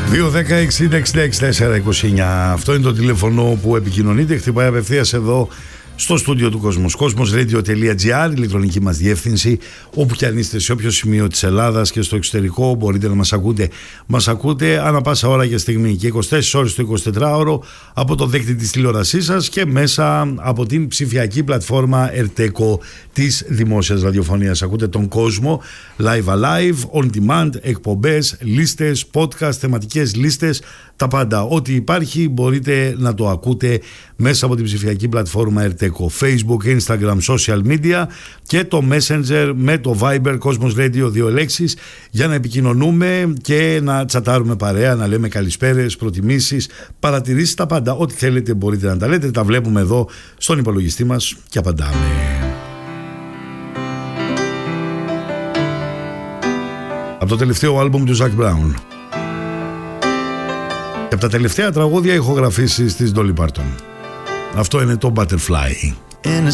2-10-60-66-4-29. Αυτό είναι το τηλέφωνο που επικοινωνείτε. Χτυπάει απευθείας εδώ στο στούντιο του Κόσμος. Cosmosradio.gr, ηλεκτρονική μας διεύθυνση. Όπου κι αν είστε, σε όποιο σημείο της Ελλάδας και στο εξωτερικό, μπορείτε να μας ακούτε. Μας ακούτε ανά πάσα ώρα και στιγμή και 24 ώρες το 24ωρο από το δέκτη της τηλεόρασής σας και μέσα από την ψηφιακή πλατφόρμα Ερτέκο της δημόσιας ραδιοφωνίας. Ακούτε τον κόσμο live alive, on demand, εκπομπές, λίστες, podcast, θεματικές λίστες, τα πάντα. Ό,τι υπάρχει μπορείτε να το ακούτε μέσα από την ψηφιακή πλατφόρμα Ερτέκο. Facebook, Instagram, social media και το Messenger με το Viber Cosmos Radio, 2 λέξεις, για να επικοινωνούμε και να τσατάρουμε παρέα, να λέμε καλησπέρες, προτιμήσεις, παρατηρήσεις, τα πάντα. Ό,τι θέλετε μπορείτε να τα λέτε. Τα βλέπουμε εδώ στον υπολογιστή μας και απαντάμε. Από το τελευταίο άλμπουμ του Zac Brown και από τα τελευταία τραγούδια ηχογραφήσεις της Dolly Parton. Αυτό είναι το Butterfly. In a